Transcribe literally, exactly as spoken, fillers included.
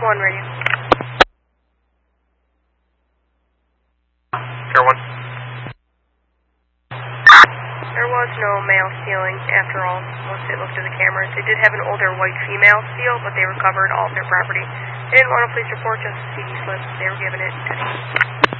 one radio. Fair one. There was no male stealing, after all, once they looked at the cameras. They did have an older white female steal, but they recovered all of their property. They didn't want a police report, just a C D slip. They were given it today.